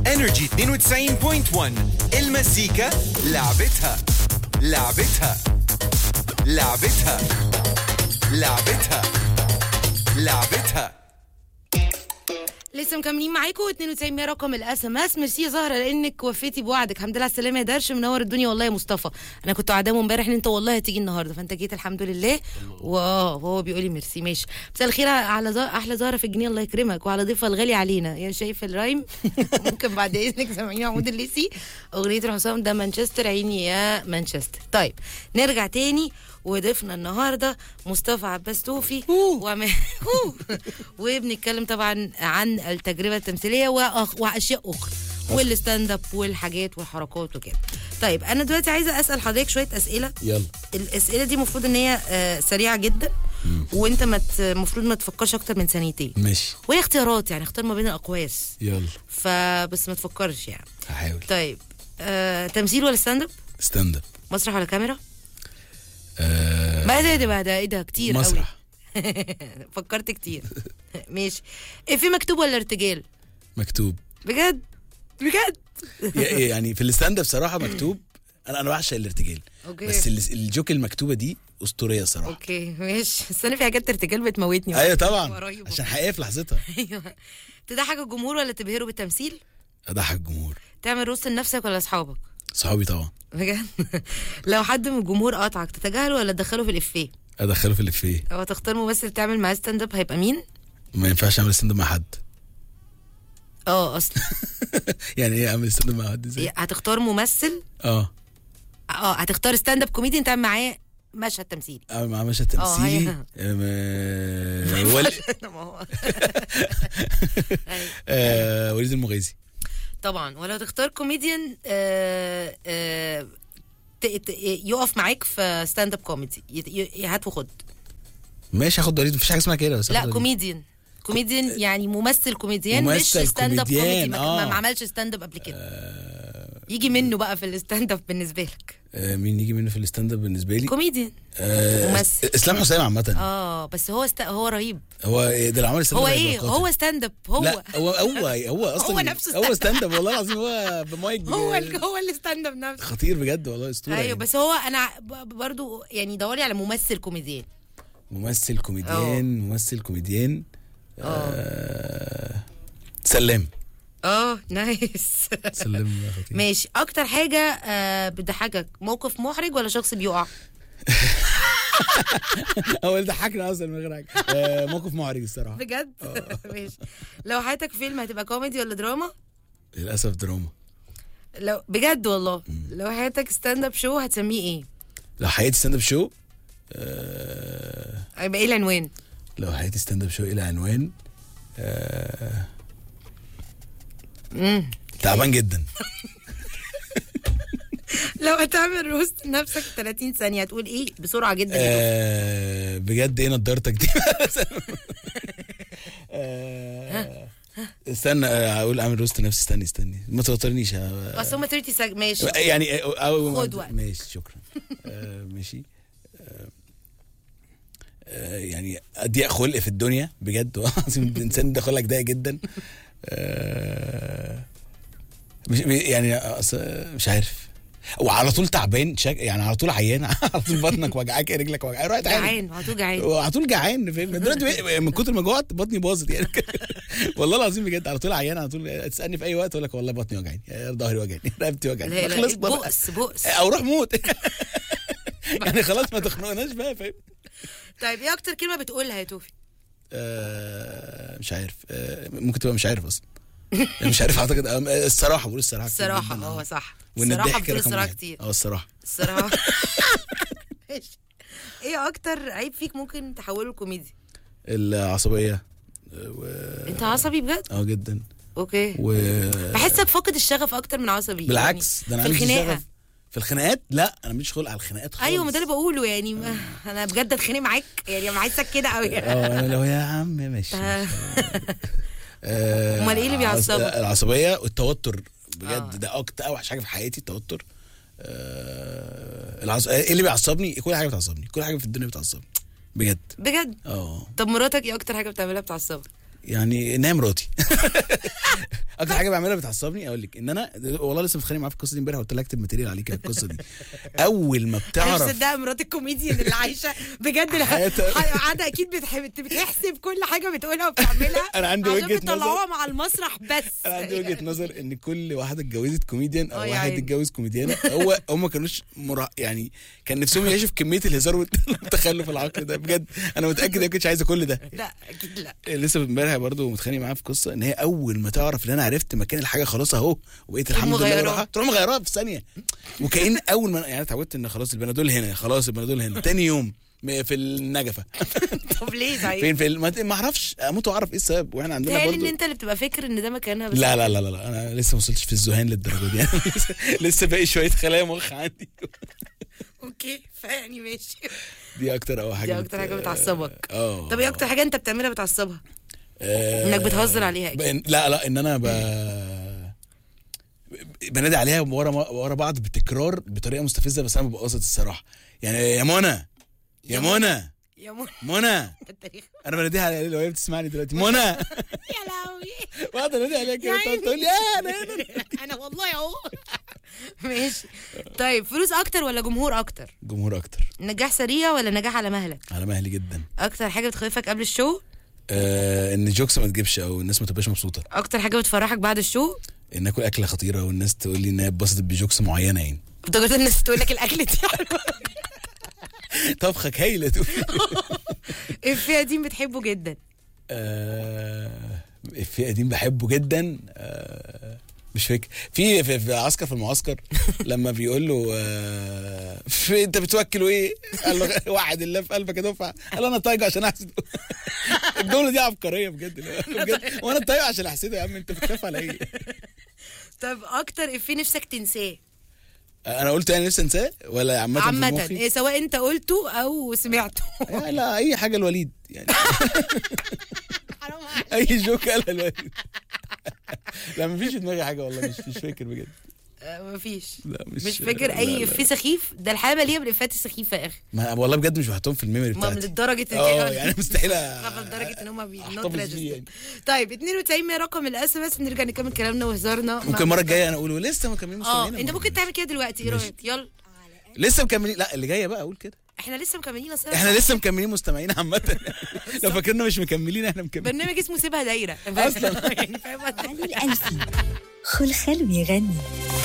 انرجي 92.1 المزيكا لعبتها لعبتها لعبتها لعبتها لعبتها. لسه مكملين معاكم 92 رقم الاس ام اس. ميرسي يا زهره لانك وفيتي بوعدك. الحمد لله على السلامه يا درش، منور الدنيا والله يا مصطفى. انا كنت عدامه امبارح ان انت والله هتيجي النهارده فانت جيت الحمد لله. وهو بيقول لي ميرسي. ماشي، مساء الخير على احلى زهره في الجنيه الله يكرمك وعلى ضيفها الغالي علينا. يا شايف الرايم ممكن بعد اذنك سامعين محمود الليثي اغنيه الحسام ده مانشستر عيني يا مانشستر. طيب نرجع تاني وضيفنا النهارده مصطفى عباس توفي وبنتكلم طبعا عن التجربه التمثيليه واشياء اخرى والستاند اب والحاجات والحركات وكده. طيب انا دلوقتي عايزه اسال حضرتك شويه اسئله. يلا. الاسئله دي المفروض ان هي سريعه جدا وانت المفروض ما تفكرش اكتر من ثانيتين. ماشي. وهي اختيارات يعني اختار ما بين الاقواس. يلا. فبس ما تفكرش يعني. هحاول. طيب تمثيل ولا ستاند اب؟ ستاند اب. مسرح ولا كاميرا؟ بقى ده ايه ده كتير قوي. مسرح. فكرت كتير. ماشي. في مكتوب ولا ارتجال؟ مكتوب. بجد يعني في الستاند اب صراحه مكتوب. انا بعشق الارتجال. أوكي. بس الجوك المكتوبه دي اسطوريه صراحه. اوكي ماشي. بس انا في حاجات ارتجال بتموتني. ايوه طبعا عشان حقيقيه في لحظتها. ايوه. تضحك الجمهور ولا تبهره بالتمثيل؟ اضحك الجمهور. تعمل روست لنفسك ولا اصحابك؟ صحابي طبعا. بجد. لو حد من الجمهور قطعك تتجاهله ولا تدخله في الافيه؟ ادخله في الافيه. او تختار ممثل تعمل معاه ستاند اب هيبقى مين؟ ما ينفعش اعمل ستاند اب مع حد. اصلا. يعني ايه اعمل ستاند اب مع حد ازاي؟ هتختار ممثل. هتختار ستاند اب كوميدي تعمل معاه مشهد تمثيلي. مع مشهد تمثيلي. وليد المغيثي. طبعا. ولا تختار كوميديان يقف معاك في ستاند اب كوميدي هات وخد. ماشي هاخد وليد. مفيش حاجه اسمها كده. بس لا كوميديان يعني ممثل كوميديان مش ستاند اب كوميدي. ما عملش ستاند اب قبل كده. يجي منه بقى في الستاند اب بالنسبه لك. مين يجي منه في الستاند اب بالنسبه لي؟ كوميديان. ممثل. اسلام حسام عامه. بس هو رهيب. هو ده اللي عمل ستاند اب. هو ايه؟ هو ستاند اب. لا هو اصلا هو نفسه هو ستاند اب والله العظيم. هو بمايك. هو اللي ستاند اب نفسه. خطير بجد والله اسطوره. ايوه يعني. بس هو انا برضو يعني دوري على ممثل كوميديان. ممثل كوميديان. سلام. نايس. سلام. ماشي. اكتر حاجه بتضحكك موقف محرج ولا شخص بيقع؟ هو اللي ضحكنا اصلا من غير حاجه. موقف محرج الصراحه. بجد. ماشي. لو حياتك فيلم هتبقى كوميدي ولا دراما؟ للاسف دراما. لو بجد والله. لو حياتك ستاند اب شو هتسميه ايه؟ لو حياتي ستاند اب شو هيبقى ايه العنوان؟ لو حياتي ستاند اب شو ايه العنوان؟ تعبان جدا. لو هتعمل روست لنفسك 30 ثانيه هتقول ايه بسرعه جدا؟ بجد ايه نضارتك دي؟ استنى اقول اعمل روست نفسي. استني ما توترنيش. بس هم 30 ثانيه ماشي. يعني خد وقت. ماشي شكرا. ماشي. يعني اضيق خلق في الدنيا بجد. الانسان ده خلق ضيق جدا. يعني مش عارف. وعلى طول تعبان يعني على طول عيان. على طول بطنك وجعاك رجلك وجعاك روح جعان على طول جعان فاهم. دلوقتي من كتر ما جوعت بطني باظت يعني. والله العظيم بجد على طول عيان. على طول تسالني في اي وقت اقول لك والله بطني وجعاني ظهري وجعني رقبتي وجعني. خلص بؤس او روح موت. يعني خلاص ما تخنقناش بقى فاهم. طيب ايه اكتر كلمه بتقولها يا توفي؟ مش عارف. ممكن تبقى مش عارف اصلا. مش عارف اعتقد. الصراحه بقول الصراحه. هو صح. الصراحه بتقول الصراحه كتير. الصراحه. ماشي. ايه اكتر عيب فيك ممكن تحوله لكوميدي؟ العصبيه. انت عصبي بجد؟ جدا. اوكي. بحسك فاقد الشغف اكتر من عصبي. بالعكس يعني ده انا عندي شغف في الخناقات. لا انا ماليش خلق على الخناقات خالص. ايوه ما ده اللي بقوله يعني. انا بجد اتخانق معاك يعني ما عايزك كده قوي. لو يا عم ماشي. امال ايه اللي بيعصبك؟ العصبيه والتوتر بجد. ده اكتر اوحش حاجه في حياتي التوتر. ايه اللي بيعصبني؟ كل حاجه بتعصبني. كل حاجه في الدنيا بتعصبني بجد. طب مراتك ايه اكتر حاجه بتعملها بتعصبك؟ يعني انها مراتي. اكتر حاجه بعملها بتعصبني اقول لك ان انا والله لسه متخانق معاه في القصه دي امبارح، قلت لها اكتب ماتيريال عليك القصه دي. اول ما انا مش بتعرف مصدقه مرات الكوميديان اللي عايشه بجد قاعده اكيد بتحسب كل حاجه بتقولها وبتعملها. انا عندي عشان وجهه بيطلعوها نظر، مع المسرح بس. انا عندي وجهه نظر ان كل واحده اتجوزت كوميديان او يا واحد عيني. اتجوز كوميديانه هم ما كانوش يعني كان نفسهم يعيشوا في كميه الهزار والتخلف العقلي ده بجد. انا متاكد ما كنتش عايزه كل ده. لا اكيد لا. لسه امبارح برضه متخانق معاها في قصه ان هي اول ما تعرف ان انا عرفت مكان الحاجه خلاص اهو وبقيت الحمد لله مغيرها. تروح مغيرها في ثانيه. وكأن اول ما يعني اتعودت ان خلاص البنادول هنا، خلاص البنادول هنا، تاني يوم في النجفه. طب ليه صحيح؟ فين ما اعرفش، اموت واعرف ايه السبب. واحنا عندنا تهيألي برضه ان انت اللي بتبقى فاكر ان ده مكانها بس. لا لا لا لا انا لسه ما وصلتش في الذهان للدرجه دي. لسه باقي شويه خلايا مخ عندي. اوكي فيعني ماشي. دي اكتر حاجه دي اكتر حاجه بتعصبك. اه طب ايه اكتر حاجه انت بتعملها بتعصبها؟ انك بتهزر عليها أكيد. لا ان انا بنادي عليها ورا بعض بتكرار بطريقه مستفزه، بس انا ببقى قاصد الصراحه. يعني يا منى يا منى يا منى منى، التاريخ. انا بناديها عليها لو هي بتسمعني دلوقتي، منى. يا لهوي. واقعد انادي عليها كده يا عيني. تقول لي انا هنا. انا والله اهو. ماشي. طيب فلوس اكتر ولا جمهور اكتر؟ جمهور اكتر. نجاح سريع ولا نجاح على مهلك؟ على مهلي جدا. اكتر حاجه بتخوفك قبل الشو؟ ان جوكس ما تجيبش او الناس ما تبقاش مبسوطه. اكتر حاجه بتفرحك بعد الشو؟ ان اكل اكله خطيره والناس تقول لي ان هي اتبسطت بجوكس معينه يعني. افتكرت الناس تقول لك الاكل دي حلوه. طبخك هايله تقول. الفئه دي بتحبه جدا. في قديم بحبه جدا. مش فاكر في عسكر في المعسكر لما بيقول له انت بتوكلوا ايه؟ قال له واحد الله في قلبك يا دفعه. قال له انا طايقه عشان احسده. الجمله دي عبقريه بجد. وانا طايقه عشان احسده. يا عم انت بتخاف على ايه؟ طب اكتر افيه نفسك تنساه؟ انا قلت يعني نفسي انساه ولا عامه في إيه سواء انت قلته او سمعته. لا اي حاجه الوليد يعني. اي جوك قالها الوليد. لا مفيش في دماغي حاجه والله. مش فاكر بجد. مفيش. لا مش فاكر اي افيه سخيف. ده الحياه مليئه بالافيهات السخيفه يا اخي. ما والله بجد مش بحطهم في الميموري ما بتاعتي. من لدرجه يعني مستحيل لدرجه ان هم احتفظ بيه يعني. طيب 92 رقم الاس ام اس. نرجع نكمل كلامنا وهزارنا. ممكن المره الجايه انا اقول لسه مكملين مستمعين. انت ممكن تعمل كده دلوقتي. ايه رايك؟ يلا لسه مكملين. لا اللي جايه بقى اقول كده. احنا لسه مكملين اصلا. احنا لسه مكملين مستمعين عامه. لو فاكرنا مش مكملين احنا مكملين. برنامج اسمه سيبها دايره اصلا. يعني فاهم. علي الألفي خلخال ويغني.